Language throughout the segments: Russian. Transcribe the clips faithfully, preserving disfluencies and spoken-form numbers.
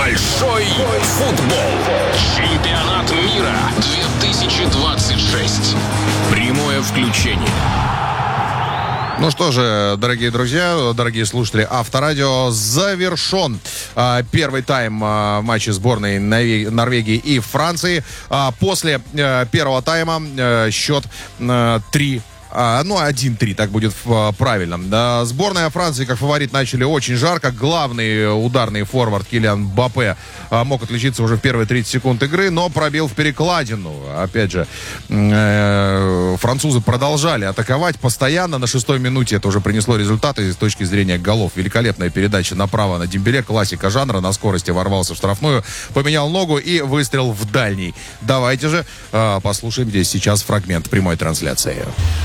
Большой футбол. Чемпионат мира две тысячи двадцать шесть. Прямое включение. Ну что же, дорогие друзья, дорогие слушатели Авторадио, завершен а, первый тайм а, матча сборной Норвегии и Франции. А, после а, первого тайма а, счет а, три. А, ну, один-три, так будет а, правильно. А, сборная Франции, как фаворит, начали очень жарко. Главный ударный форвард Килиан Мбаппе а, мог отличиться уже в первые тридцать секунд игры, но пробил в перекладину. Опять же, э, французы продолжали атаковать постоянно. На шестой минуте это уже принесло результаты с точки зрения голов. Великолепная передача направо на Дембеле, классика жанра, на скорости ворвался в штрафную, поменял ногу и выстрел в дальний. Давайте же э, послушаем здесь сейчас фрагмент прямой трансляции.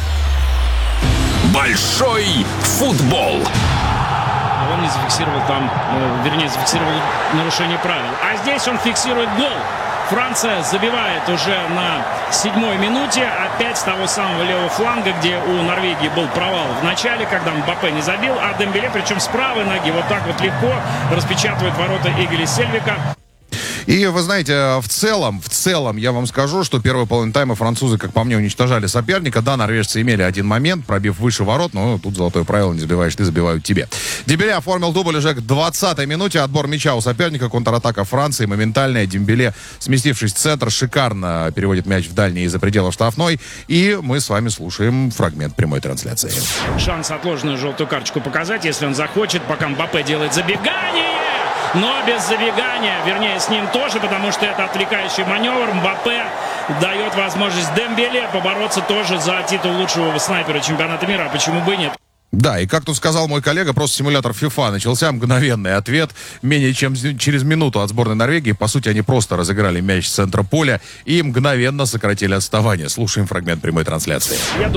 Большой футбол. Он не зафиксировал там, э, вернее, зафиксировал нарушение правил. А здесь он фиксирует гол. Франция забивает уже на седьмой минуте. Опять с того самого левого фланга, где у Норвегии был провал в начале, когда Мбаппе не забил. А Дембеле, причем с правой ноги, вот так вот легко распечатывает ворота Игоря Сельвика. И вы знаете, в целом, в целом, я вам скажу, что первую половину тайма французы, как по мне, уничтожали соперника. Да, норвежцы имели один момент, пробив выше ворот, но тут золотое правило: не забиваешь ты, забивают тебе. Дембеле оформил дубль уже к двадцатой минуте. Отбор мяча у соперника, контратака Франции, моментальная. Дембеле, сместившись в центр, шикарно переводит мяч в дальний из-за пределов штрафной. И мы с вами слушаем фрагмент прямой трансляции. Шанс отложенную желтую карточку показать, если он захочет, пока Мбаппе делает забегание. Но без забегания, вернее, с ним тоже, потому что это отвлекающий маневр. Мбаппе дает возможность Дембеле побороться тоже за титул лучшего снайпера чемпионата мира. А почему бы и нет? Да, и как тут сказал мой коллега, просто симулятор FIFA, начался мгновенный ответ. Менее чем через минуту от сборной Норвегии, по сути, они просто разыграли мяч с центра поля и мгновенно сократили отставание. Слушаем фрагмент прямой трансляции.